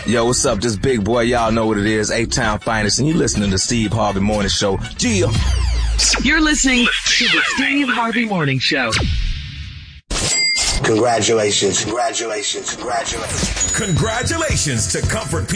Yo, what's up? This big boy, y'all know what it is. A-Town Finest, and you listening to Steve Harvey Morning Show. Gia. You're listening to the Steve Harvey Morning Show. Congratulations to Comfort